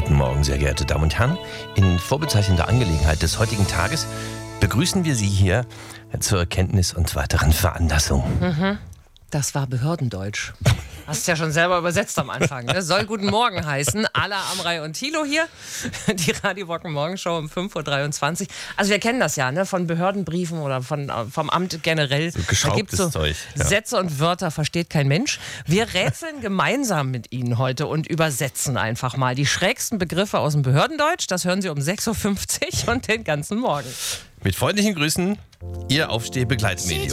Guten Morgen, sehr geehrte Damen und Herren. In vorbezeichnender Angelegenheit des heutigen Tages begrüßen wir Sie hier zur Kenntnis und weiteren Veranlassung. Das war Behördendeutsch. Hast ja schon selber übersetzt am Anfang. Ne? Soll guten Morgen heißen. Ala, Amrei und Thilo hier. Die Radio Rock Morgenshow um 5.23 Uhr. Also wir kennen das ja, ne? Von Behördenbriefen oder vom Amt generell. So geschraubtes da gibt's Zeug. Ja. Sätze und Wörter versteht kein Mensch. Wir rätseln gemeinsam mit Ihnen heute und übersetzen einfach mal die schrägsten Begriffe aus dem Behördendeutsch. Das hören Sie um 6.50 Uhr und den ganzen Morgen. Mit freundlichen Grüßen, Ihr Aufsteh-Begleitmedium.